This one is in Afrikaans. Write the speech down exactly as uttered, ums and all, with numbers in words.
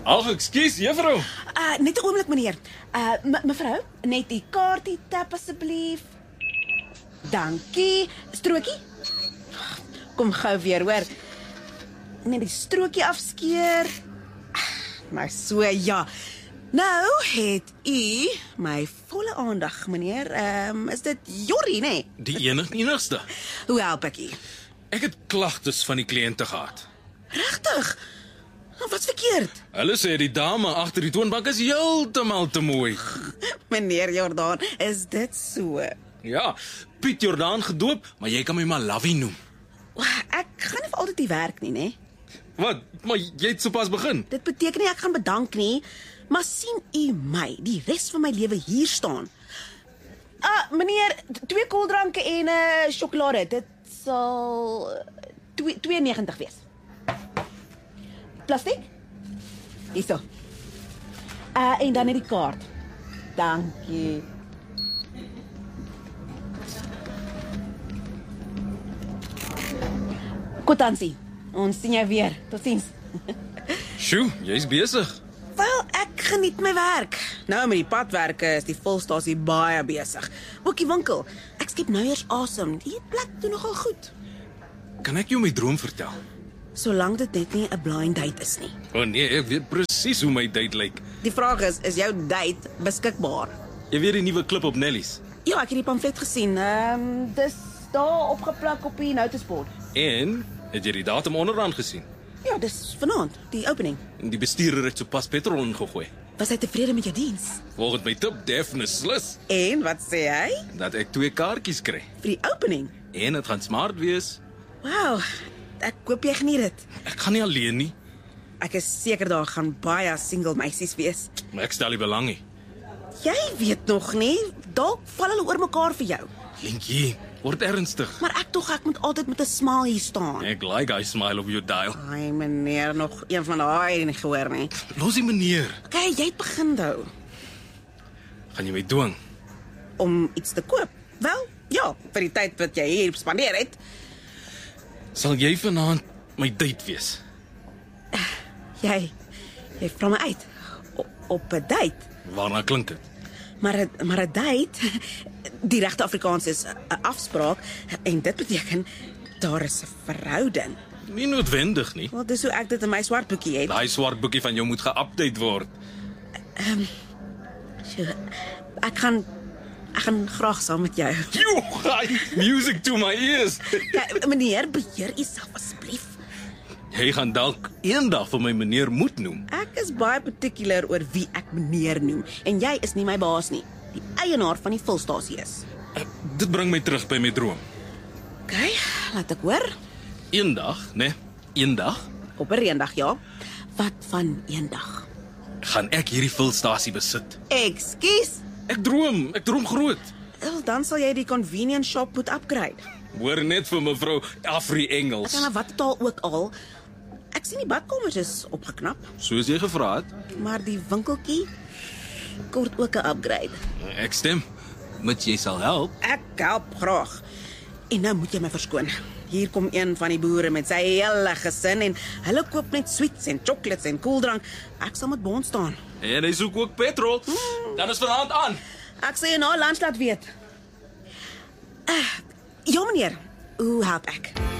Ag, ekskuus, juffrou. Uh, net 'n oomblik, meneer. Uh, me- mevrou, net die kaartie tap asseblief. Dankie. Strokie? Kom gou weer, hoor. Net die strokie afskeer. Maar so, ja. Nou het u my volle aandag, meneer. Ehm, um, is dit Jorrie, nee? Die enig enigste. Hoe help ek u? Ek het klagtes van die kliënte gehad. Regtig? Wat's verkeerd? Hulle sê die dame agter die toonbank is heeltemal te mooi. Meneer Jordaan, is dit so? Ja, Piet Jordaan gedoop, maar jy kan my maar Lawie noem. Ek gaan nie vir altyd die werk nie, né? Wat? Maar jy het sopas begin. Dit beteken nie ek gaan bedank nie, maar sien u my die res van my lewe hier staan. Ah, meneer, twee koeldranke en 'n uh, sjokolade. Dit sal twee twee negentig wees. Plastiek? Hierso. Ah, uh, en dan net die kaart. Dankie. Kwitansie. Ons sien jou weer. Totsiens. Sjoe, jy's besig. Wel, ek geniet my werk. Nou met die padwerke is die volstasie baie besig. Ook die winkel. Ek skep nou eers asem. Die plek doen nogal goed. Kan ek jou my droom vertel? Solank dit net nie 'n blind date is nie. O oh nee, ek weet presies hoe my date lyk. Die vraag is, is jou date beskikbaar? Jy weet die nuwe klip op Nellies. Ja, ek het die pamflet gesien. Ehm, um, dis daar opgeplak op die notisbord. En het jy die datum onderaan gesien? Ja, dis vanaand, die opening. Die bestuurder het sopas petrol ingegooi. Was hy tevrede met jou diens? Volgens my tip definitely En wat sê hy? dat ek twee kaartjies kry. Vir die opening? En dit gaan smart wees. Wow, ek hoop jy geniet dit. Ek gaan nie alleen nie, Ek is seker daar gaan baie single meisies wees. maar ek stel nie belang nie. Jy weet nog nie, dalk val hulle oor mekaar vir jou. Linkie, word ernstig. Maar ek tog ek moet altyd met 'n smile hier staan. Ek like hy smile op jou dial. Ai meneer, nog een van daai nie gehoor nie. Los die meneer. Okay, jy het begin nou Gaan jy my dwing? om iets te koop. Wel, ja, vir die tyd wat jy hier spandeer het. Sal jy vanaand my date wees? Jy jy vra my uit op, op 'n date. Waarna klink dit? Maar 'n maar 'n date, die regte Afrikaans is 'n afspraak en dit beteken daar is 'n verhouding. Nie noodwendig nie. Wel, dis hoe ek dit in my swart boekie het. Daai swart boekie van jou moet geupdate word. So, ek gaan ek gaan graag saam met jou. Jo, hy, music to my ears. Ja, meneer, beheer u self asseblief. Jy gaan dalk eendag vir my meneer moet noem. Ek is baie particular oor wie ek meneer noem en jy is nie my baas nie. Die eienaar van die volstasie is. Uh, dit bring my terug by my droom. OK, laat ek hoor. Eendag, né? Eendag Op 'n reendag, ja. Wat van eendag? gaan ek hierdie vulstasie besit. Ekskuus. Ek droom, ek droom groot. Wel, dan sal jy die convenience shop moet upgrade. Hoor net vir mevrou Afri Ek Engels. kan na wat taal ook al. Ek sien die badkamers is opgeknap, Soos jy gevra het. maar die winkeltjie kort ook 'n upgrade. Ek stem. Met jy sal help. Ek help graag. En nou moet jy my verskoon. Hier kom een van die boere met sy hele gesin en hulle koop net sweets en chocolates en koeldrank. Ek sal met bond staan. En hy soek ook petrol. Hmm. Dan is vanaand aan. Ek sê jy na lunch laat weet. Uh, ja meneer, hoe help ek?